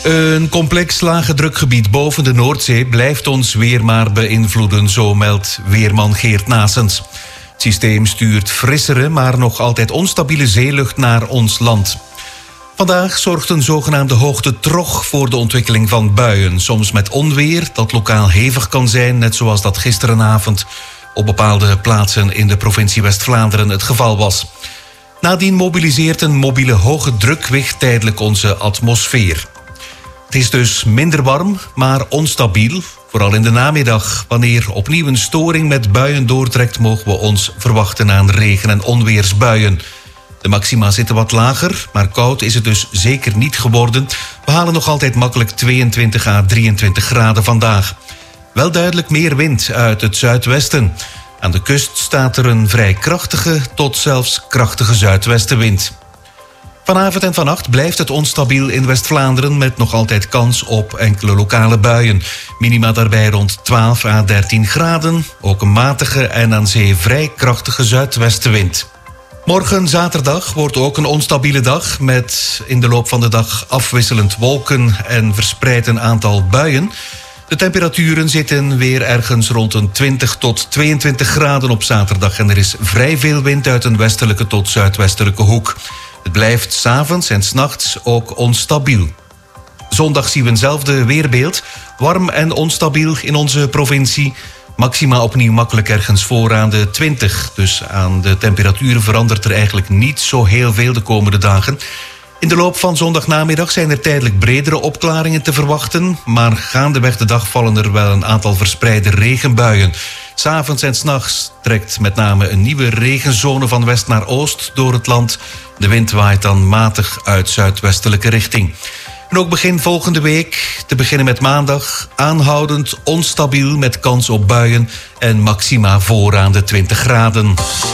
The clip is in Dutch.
Een complex lage drukgebied boven de Noordzee blijft ons weer maar beïnvloeden, zo meldt weerman Geert Naessens. Het systeem stuurt frissere, maar nog altijd onstabiele zeelucht naar ons land. Vandaag zorgt een zogenaamde hoogte trog voor de ontwikkeling van buien. Soms met onweer dat lokaal hevig kan zijn, net zoals dat gisterenavond op bepaalde plaatsen in de provincie West-Vlaanderen het geval was. Nadien mobiliseert een mobiele hoge drukwicht tijdelijk onze atmosfeer. Het is dus minder warm, maar onstabiel. Vooral in de namiddag. Wanneer opnieuw een storing met buien doortrekt, mogen we ons verwachten aan regen- en onweersbuien. De maxima zitten wat lager, maar koud is het dus zeker niet geworden. We halen nog altijd makkelijk 22 à 23 graden vandaag. Wel duidelijk meer wind uit het zuidwesten. Aan de kust staat er een vrij krachtige tot zelfs krachtige zuidwestenwind. Vanavond en vannacht blijft het onstabiel in West-Vlaanderen met nog altijd kans op enkele lokale buien. Minima daarbij rond 12 à 13 graden. Ook een matige en aan zee vrij krachtige zuidwestenwind. Morgen zaterdag wordt ook een onstabiele dag met in de loop van de dag afwisselend wolken en verspreid een aantal buien. De temperaturen zitten weer ergens rond een 20 tot 22 graden op zaterdag en er is vrij veel wind uit een westelijke tot zuidwestelijke hoek. Het blijft 's avonds en 's nachts ook onstabiel. Zondag zien we eenzelfde weerbeeld. Warm en onstabiel in onze provincie. Maxima opnieuw makkelijk ergens voor aan de 20. Dus aan de temperaturen verandert er eigenlijk niet zo heel veel de komende dagen. In de loop van zondagnamiddag zijn er tijdelijk bredere opklaringen te verwachten. Maar gaandeweg de dag vallen er wel een aantal verspreide regenbuien. 's Avonds en 's nachts trekt met name een nieuwe regenzone van west naar oost door het land. De wind waait dan matig uit zuidwestelijke richting. En ook begin volgende week, te beginnen met maandag, aanhoudend onstabiel met kans op buien en maxima voor aan de 20 graden.